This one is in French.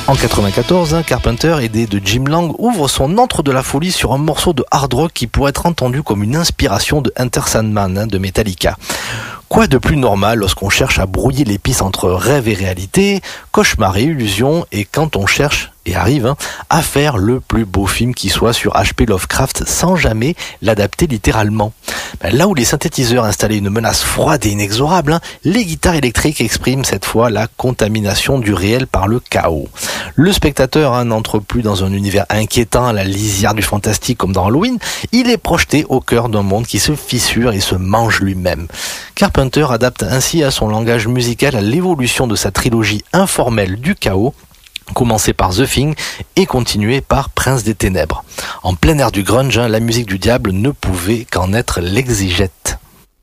En 94, Carpenter, aidé de Jim Lang, ouvre son antre de la folie sur un morceau de hard rock qui pourrait être entendu comme une inspiration de Enter Sandman de Metallica. Quoi de plus normal lorsqu'on cherche à brouiller les pistes entre rêve et réalité, cauchemar et illusion, et quand on cherche, et arrive, à faire le plus beau film qui soit sur H.P. Lovecraft sans jamais l'adapter littéralement. Là où les synthétiseurs installaient une menace froide et inexorable, les guitares électriques expriment cette fois la contamination du réel par le chaos. Le spectateur n'entre plus dans un univers inquiétant à la lisière du fantastique comme dans Halloween, il est projeté au cœur d'un monde qui se fissure et se mange lui-même. Carpenter adapte ainsi à son langage musical à l'évolution de sa trilogie informelle du chaos, commencé par The Thing et continué par Prince des Ténèbres. En plein air du grunge, la musique du diable ne pouvait qu'en être l'exégète.